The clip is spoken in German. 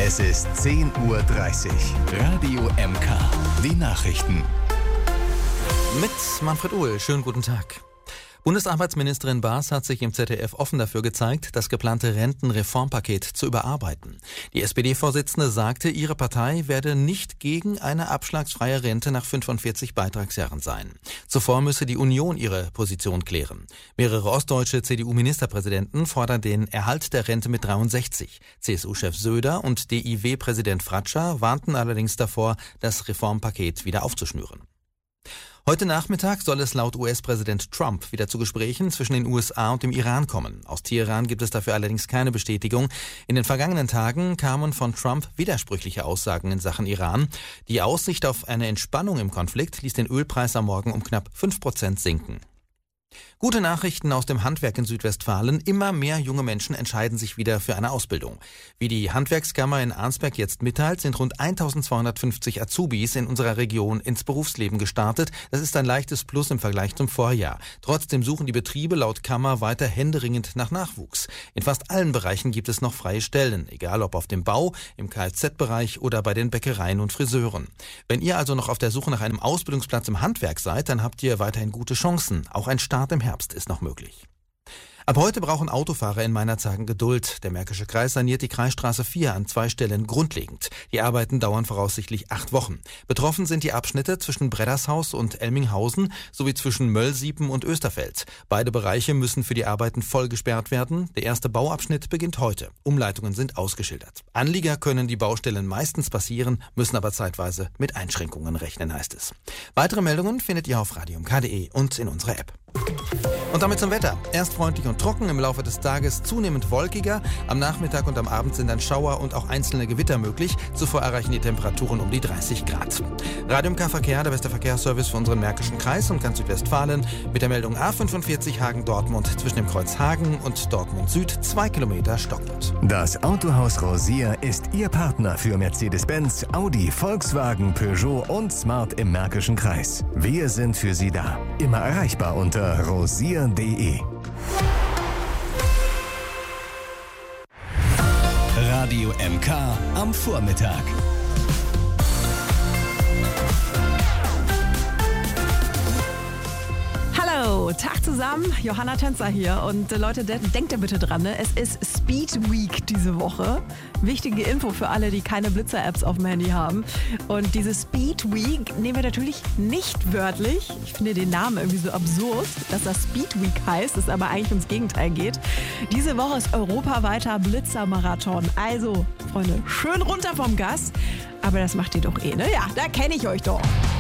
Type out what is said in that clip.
Es ist 10:30 Uhr. Radio MK. Die Nachrichten. Mit Manfred Uhl. Schönen guten Tag. Bundesarbeitsministerin Baas hat sich im ZDF offen dafür gezeigt, das geplante Rentenreformpaket zu überarbeiten. Die SPD-Vorsitzende sagte, ihre Partei werde nicht gegen eine abschlagsfreie Rente nach 45 Beitragsjahren sein. Zuvor müsse die Union ihre Position klären. Mehrere ostdeutsche CDU-Ministerpräsidenten fordern den Erhalt der Rente mit 63. CSU-Chef Söder und DIW-Präsident Fratscher warnten allerdings davor, das Reformpaket wieder aufzuschnüren. Heute Nachmittag soll es laut US-Präsident Trump wieder zu Gesprächen zwischen den USA und dem Iran kommen. Aus Teheran gibt es dafür allerdings keine Bestätigung. In den vergangenen Tagen kamen von Trump widersprüchliche Aussagen in Sachen Iran. Die Aussicht auf eine Entspannung im Konflikt ließ den Ölpreis am Morgen um knapp 5% sinken. Gute Nachrichten aus dem Handwerk in Südwestfalen. Immer mehr junge Menschen entscheiden sich wieder für eine Ausbildung. Wie die Handwerkskammer in Arnsberg jetzt mitteilt, sind rund 1250 Azubis in unserer Region ins Berufsleben gestartet. Das ist ein leichtes Plus im Vergleich zum Vorjahr. Trotzdem suchen die Betriebe laut Kammer weiter händeringend nach Nachwuchs. In fast allen Bereichen gibt es noch freie Stellen, egal ob auf dem Bau, im Kfz-Bereich oder bei den Bäckereien und Friseuren. Wenn ihr also noch auf der Suche nach einem Ausbildungsplatz im Handwerk seid, dann habt ihr weiterhin gute Chancen. Auch ein Start im Herbst ist noch möglich. Ab heute brauchen Autofahrer in Meinerzhagen Geduld. Der Märkische Kreis saniert die Kreisstraße 4 an 2 Stellen grundlegend. Die Arbeiten dauern voraussichtlich 8 Wochen. Betroffen sind die Abschnitte zwischen Breddershaus und Elminghausen sowie zwischen Möllsiepen und Österfeld. Beide Bereiche müssen für die Arbeiten voll gesperrt werden. Der erste Bauabschnitt beginnt heute. Umleitungen sind ausgeschildert. Anlieger können die Baustellen meistens passieren, müssen aber zeitweise mit Einschränkungen rechnen, heißt es. Weitere Meldungen findet ihr auf radiomk.de und in unserer App. Und damit zum Wetter. Erst freundlich und trocken, im Laufe des Tages zunehmend wolkiger. Am Nachmittag und am Abend sind dann Schauer und auch einzelne Gewitter möglich. Zuvor erreichen die Temperaturen um die 30 Grad. Radio MK Verkehr, der beste Verkehrsservice für unseren Märkischen Kreis und ganz Südwestfalen. Mit der Meldung A45 Hagen-Dortmund zwischen dem Kreuz Hagen und Dortmund Süd 2 Kilometer stockend. Das Autohaus Rosier ist Ihr Partner für Mercedes-Benz, Audi, Volkswagen, Peugeot und Smart im Märkischen Kreis. Wir sind für Sie da. Immer erreichbar unter rosier.de. Radio MK am Vormittag. Hallo, Tag zusammen, Johanna Tänzer hier und Leute, denkt ihr bitte dran, ne? Es ist Speed Week diese Woche. Wichtige Info für alle, die keine Blitzer-Apps auf dem Handy haben. Und diese Speed Week nehmen wir natürlich nicht wörtlich. Ich finde den Namen irgendwie so absurd, dass das Speed Week heißt, es aber eigentlich ums Gegenteil geht. Diese Woche ist europaweiter Blitzermarathon. Also, Freunde, schön runter vom Gas. Aber das macht ihr doch eh, ne? Ja, da kenne ich euch doch.